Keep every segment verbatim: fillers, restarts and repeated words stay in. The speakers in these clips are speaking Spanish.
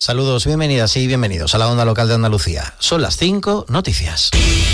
Saludos, bienvenidas y bienvenidos a la Onda Local de Andalucía. Son las cinco, noticias.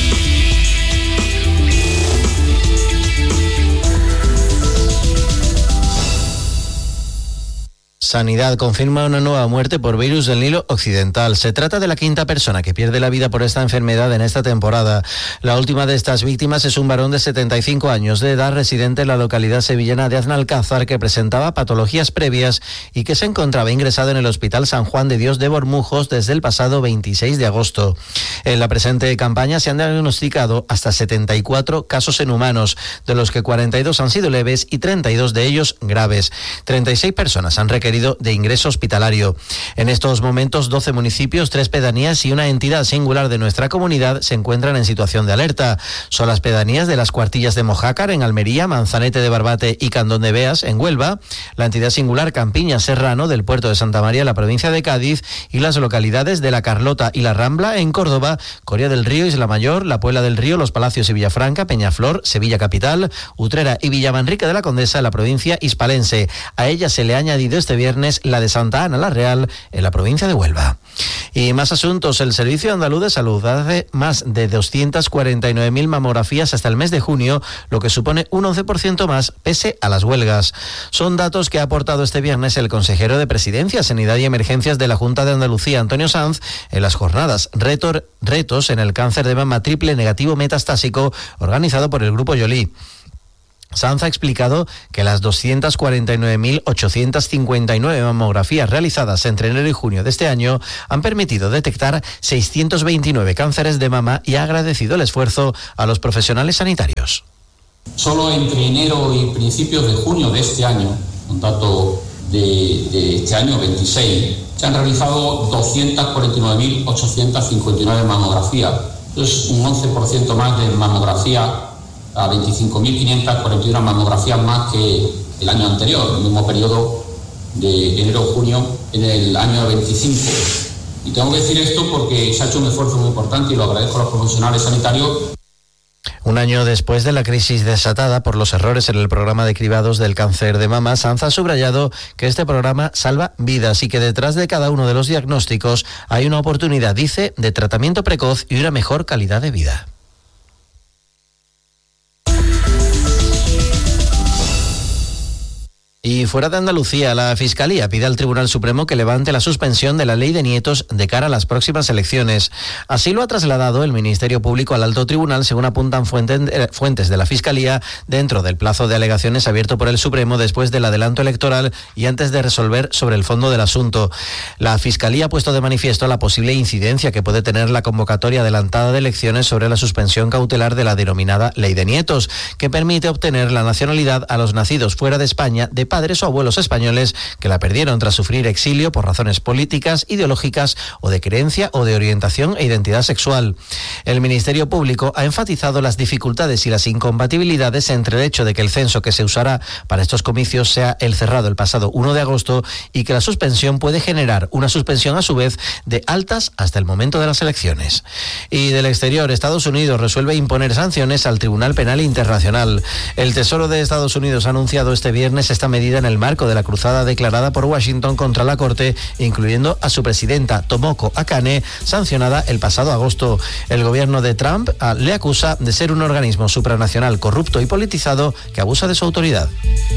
Sanidad confirma una nueva muerte por virus del Nilo Occidental. Se trata de la quinta persona que pierde la vida por esta enfermedad en esta temporada. La última de estas víctimas es un varón de setenta y cinco años de edad residente en la localidad sevillana de Aznalcázar que presentaba patologías previas y que se encontraba ingresado en el Hospital San Juan de Dios de Bormujos desde el pasado veintiséis de agosto. En la presente campaña se han diagnosticado hasta setenta y cuatro casos en humanos, de los que cuarenta y dos han sido leves y treinta y dos de ellos graves. treinta y seis personas han requerido de ingreso hospitalario. En estos momentos, doce municipios, tres pedanías y una entidad singular de nuestra comunidad se encuentran en situación de alerta. Son las pedanías de las Cuartillas de Mojácar, en Almería, Manzanete de Barbate y Candón de Beas, en Huelva, la entidad singular Campiña Serrano, del puerto de Santa María, en la provincia de Cádiz, y las localidades de La Carlota y La Rambla, en Córdoba, Coria del Río, Isla Mayor, La Puebla del Río, Los Palacios y Villafranca, Peñaflor, Sevilla Capital, Utrera y Villamanrique de la Condesa, en la provincia hispalense. A ella se le ha añadido este viernes la de Santa Ana la Real, en la provincia de Huelva. Y más asuntos. El Servicio Andaluz de Salud hace más de doscientas cuarenta y nueve mil mamografías hasta el mes de junio, lo que supone un once por ciento más pese a las huelgas. Son datos que ha aportado este viernes el consejero de Presidencia, Sanidad y Emergencias de la Junta de Andalucía, Antonio Sanz, en las jornadas Retor, Retos en el cáncer de mama triple negativo metastásico, organizado por el Grupo Yolí. Sanz ha explicado que las doscientas cuarenta y nueve mil ochocientas cincuenta y nueve mamografías realizadas entre enero y junio de este año han permitido detectar seiscientos veintinueve cánceres de mama y ha agradecido el esfuerzo a los profesionales sanitarios. Solo entre enero y principios de junio de este año, un dato de, de este año veintiséis, se han realizado doscientas cuarenta y nueve mil ochocientas cincuenta y nueve mamografías. Es un once por ciento más de mamografía, a veinticinco mil quinientas cuarenta y una mamografías más que el año anterior, el mismo periodo de enero-junio en el año veinticinco. Y tengo que decir esto porque se ha hecho un esfuerzo muy importante y lo agradezco a los profesionales sanitarios. Un año después de la crisis desatada por los errores en el programa de cribados del cáncer de mama, Sanz ha subrayado que este programa salva vidas y que detrás de cada uno de los diagnósticos hay una oportunidad, dice, de tratamiento precoz y una mejor calidad de vida. Y fuera de Andalucía, la Fiscalía pide al Tribunal Supremo que levante la suspensión de la ley de nietos de cara a las próximas elecciones. Así lo ha trasladado el Ministerio Público al Alto Tribunal, según apuntan fuentes de la Fiscalía, dentro del plazo de alegaciones abierto por el Supremo después del adelanto electoral y antes de resolver sobre el fondo del asunto. La Fiscalía ha puesto de manifiesto la posible incidencia que puede tener la convocatoria adelantada de elecciones sobre la suspensión cautelar de la denominada ley de nietos, que permite obtener la nacionalidad a los nacidos fuera de España de padres o abuelos españoles que la perdieron tras sufrir exilio por razones políticas, ideológicas o de creencia o de orientación e identidad sexual. El Ministerio Público ha enfatizado las dificultades y las incompatibilidades entre el hecho de que el censo que se usará para estos comicios sea el cerrado el pasado uno de agosto y que la suspensión puede generar una suspensión a su vez de altas hasta el momento de las elecciones. Y del exterior, Estados Unidos resuelve imponer sanciones al Tribunal Penal Internacional. El Tesoro de Estados Unidos ha anunciado este viernes esta medida en el marco de la cruzada declarada por Washington contra la Corte, incluyendo a su presidenta Tomoko Akane, sancionada el pasado agosto. El gobierno de Trump a, le acusa de ser un organismo supranacional corrupto y politizado que abusa de su autoridad.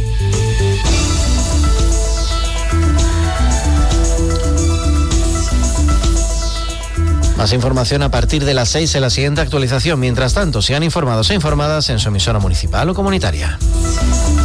Más información a partir de las seis en la siguiente actualización. Mientras tanto, sean informados e informadas en su emisora municipal o comunitaria.